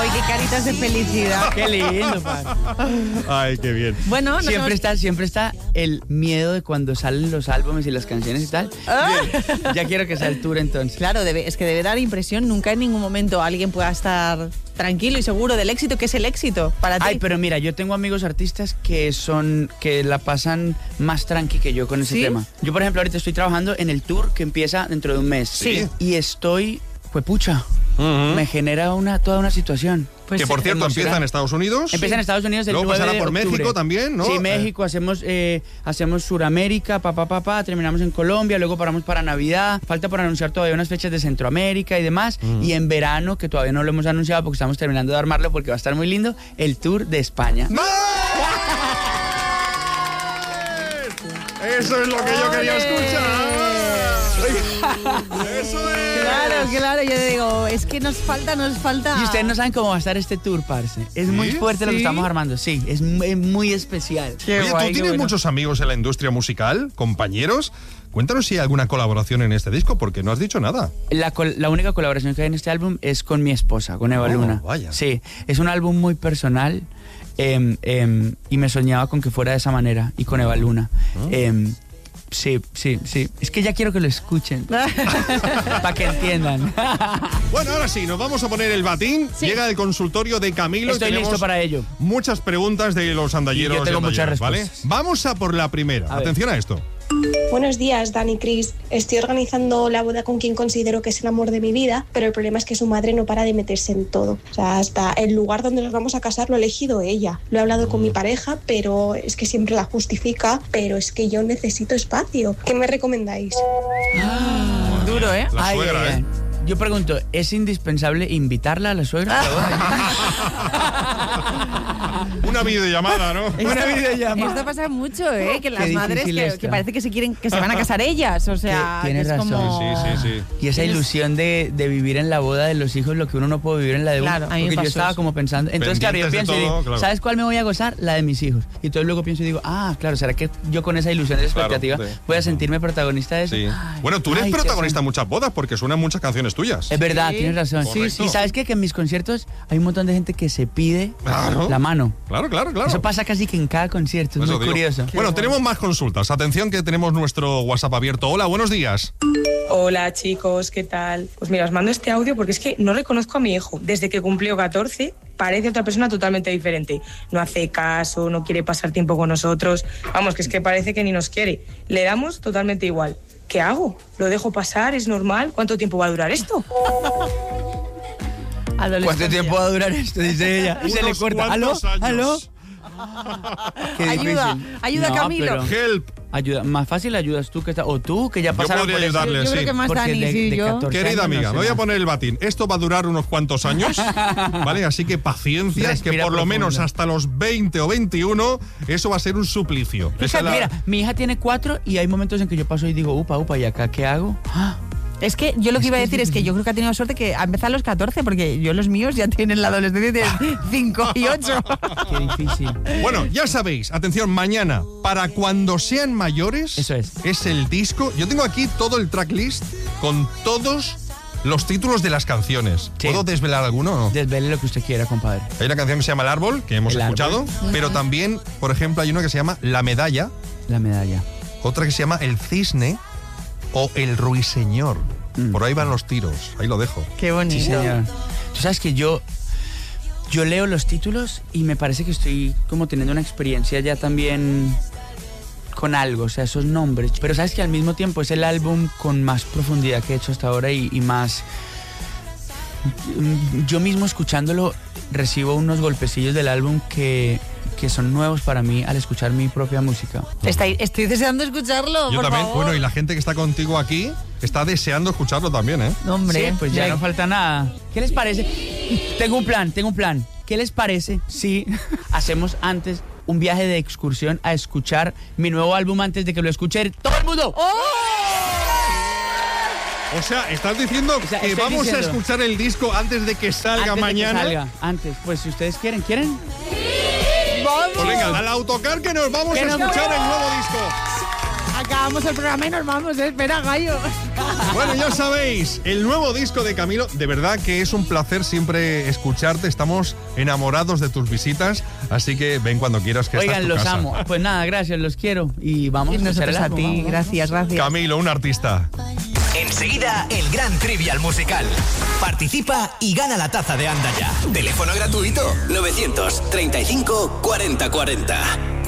qué caritas de felicidad. Qué lindo, padre. Ay, qué bien. Bueno, Siempre está el miedo de cuando salen los álbumes y las canciones y tal. Bien, ya quiero que sea el tour entonces. Claro, es que debe dar impresión. Nunca en ningún momento alguien pueda estar tranquilo y seguro del éxito, que es el éxito para ti. Ay, pero mira, yo tengo amigos artistas que la pasan más tranqui que yo con ese ¿Sí? tema. Yo, por ejemplo, ahorita estoy trabajando en el tour que empieza dentro de un mes. Sí. Y estoy, pucha, me genera toda una situación. Que por cierto empieza en Estados Unidos. Empieza en Estados Unidos el Luego 9 pasará de por octubre. México también, ¿no? Sí, México, hacemos Suramérica, terminamos en Colombia, luego paramos para Navidad. Falta por anunciar todavía unas fechas de Centroamérica y demás. Y en verano, que todavía no lo hemos anunciado porque estamos terminando de armarlo porque va a estar muy lindo, el tour de España. Eso es lo que yo quería escuchar. Eso es. Claro, yo digo, es que nos falta. Y ustedes no saben cómo va a estar este tour, parce. Es muy fuerte lo que estamos armando, sí, es muy especial. Oye, ¿tú tienes muchos amigos en la industria musical, compañeros? Cuéntanos si hay alguna colaboración en este disco, porque no has dicho nada. La única colaboración que hay en este álbum es con mi esposa, con Eva Luna. Vaya. Sí, es un álbum muy personal y me soñaba con que fuera de esa manera y con Eva Luna. Sí. Es que ya quiero que lo escuchen. Para que entiendan. Bueno, ahora sí, nos vamos a poner el batín. Sí. Llega el consultorio de Camilo. Estoy y tenemos listo para ello. Muchas preguntas de los andalleros. Y yo tengo y muchas andalleras, ¿vale? respuestas. Vamos a por la primera. A ver. Atención a esto. Buenos días, Dani, Cris. Estoy organizando la boda con quien considero que es el amor de mi vida, pero el problema es que su madre no para de meterse en todo. O sea, hasta el lugar donde nos vamos a casar lo ha elegido ella. Lo he hablado con mi pareja, pero es que siempre la justifica, pero es que yo necesito espacio. ¿Qué me recomendáis? Duro, ¿eh? La suegra, ¿eh? Yo pregunto, ¿es indispensable invitarla a la suegra? Una videollamada, ¿no? Una videollamada. Esto pasa mucho, ¿eh? Que las Qué madres difícil que esto. parece que se van a casar ellas. O sea, Tienes que es razón. como... Sí. Y esa ilusión de vivir en la boda de los hijos, lo que uno no puede vivir en la de uno. Claro, a mí me Porque yo pasó estaba eso. como pensando. Entonces, claro, yo Pendientes de pienso y todo, digo, claro. ¿sabes cuál me voy a gozar? La de mis hijos. Y entonces luego pienso y digo, claro, ¿será que yo con esa ilusión de expectativa Claro, sí. voy a sentirme protagonista de eso? Sí. Ay, Bueno, tú eres ay, qué protagonista en son- muchas bodas porque suenan muchas canciones tuyas. Es verdad, Sí. tienes razón. Correcto. Y ¿sabes qué? Que en mis conciertos hay un montón de gente que se pide Claro. la mano. Claro. Eso pasa casi que en cada concierto, es Eso muy digo. curioso. Bueno, tenemos más consultas. Atención que tenemos nuestro WhatsApp abierto. Hola, buenos días. Hola chicos, ¿qué tal? Pues mira, os mando este audio porque es que no reconozco a mi hijo. Desde que cumplió 14 parece otra persona totalmente diferente. No hace caso, no quiere pasar tiempo con nosotros. Vamos, que es que parece que ni nos quiere. Le damos totalmente igual. ¿Qué hago? ¿Lo dejo pasar? ¿Es normal? ¿Cuánto tiempo va a durar esto? ¿Cuánto tiempo va a durar esto? Dice ella. Y se le Unos corta. ¿Aló? cuantos años. ¿Aló? Qué Ayuda, difícil. ayuda, Camilo. pero Help. ayuda, más fácil ayudas tú que o tú que ya Yo pasaron podría por eso. ayudarle, Yo sí. creo que más Porque Dani, de- sí, de yo. 14 Querida años, amiga, no sé me voy a nada. poner el batín. Esto va a durar unos cuantos años, ¿vale? Así que paciencia, Respira que por lo profundo. menos hasta los 20 o 21 eso va a ser un suplicio. Esa Fíjate, es la- mira, mi hija tiene 4 y hay momentos en que yo paso y digo, upa, ¿y acá qué hago? ¡Ah! Es que yo lo que iba a decir es que yo creo que ha tenido suerte que ha empezado a los 14, porque yo los míos ya tienen la adolescencia de 5 y 8. Qué difícil. Bueno, ya sabéis, atención, mañana, para cuando sean mayores, Eso es. el disco. Yo tengo aquí todo el tracklist con todos los títulos de las canciones. Sí. ¿Puedo desvelar alguno o no? Desvele lo que usted quiera, compadre. Hay una canción que se llama El Árbol, que hemos El escuchado, Árbol. pero también, por ejemplo, hay una que se llama La Medalla, La medalla. otra que se llama El Cisne o El Ruiseñor. Por ahí van los tiros, ahí lo dejo. Qué bonito. Sí, señor. Tú sabes que yo leo los títulos y me parece que estoy como teniendo una experiencia ya también con algo, o sea, esos nombres. Pero sabes que al mismo tiempo es el álbum con más profundidad que he hecho hasta ahora y más... Yo mismo escuchándolo recibo unos golpecillos del álbum que son nuevos para mí al escuchar mi propia música. Estoy deseando escucharlo, Yo por también, favor. bueno, y la gente que está contigo aquí está deseando escucharlo también, ¿eh? No, hombre, Sí, pues ya ya- no falta nada. ¿Qué les parece? Tengo un plan. ¿Qué les parece si hacemos antes un viaje de excursión a escuchar mi nuevo álbum antes de que lo escuche todo el mundo? O sea, estás diciendo sea, que estoy vamos a diciendo- escuchar el disco antes de que salga Antes de que mañana. salga, antes. Pues si ustedes quieren. Pues venga, al autocar que nos vamos Que a nos escuchar vamos. el nuevo disco. Acabamos el programa y nos vamos, espera, gallo. Bueno, Bueno, ya sabéis, el nuevo disco de Camilo, de verdad que es un placer siempre escucharte. Estamos enamorados de tus visitas, así que ven cuando quieras, que esta es Oigan, tu los casa. amo. Pues nada, gracias, los quiero. Y vamos Y a escuchar nosotros el a álbum, ti, vamos. gracias. Camilo, un artista. Enseguida, el gran Trivial musical. Participa y gana la taza de Anda Ya. Teléfono gratuito 935 40 40.